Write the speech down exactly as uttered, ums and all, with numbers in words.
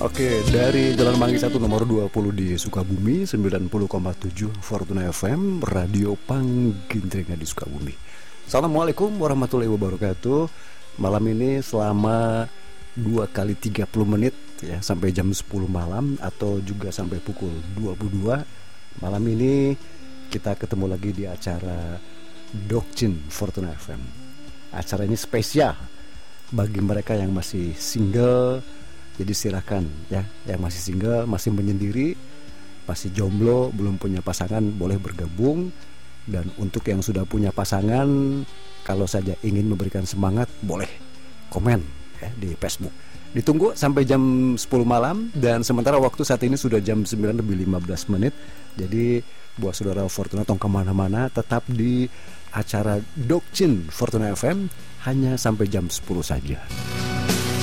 Oke, dari Jalan Manggi satu nomor dua puluh di Sukabumi, sembilan puluh koma tujuh Fortuna F M, Radio Panggindrengan di Sukabumi. Assalamualaikum warahmatullahi wabarakatuh. Malam ini selama dua kali tiga puluh menit ya, sampai jam sepuluh malam atau juga sampai pukul dua puluh dua. Malam ini kita ketemu lagi di acara Dokcin Fortuna F M. Acara ini spesial bagi mereka yang masih single. Jadi silakan ya, yang masih single, masih menyendiri, masih jomblo, belum punya pasangan, boleh bergabung. Dan untuk yang sudah punya pasangan, kalau saja ingin memberikan semangat, boleh komen ya di Facebook. Ditunggu sampai jam sepuluh malam. Dan sementara waktu saat ini sudah jam sembilan lebih lima belas menit. Jadi buat saudara Fortuna tong kemana-mana, tetap di acara Dokcin Fortuna F M, hanya sampai jam sepuluh saja.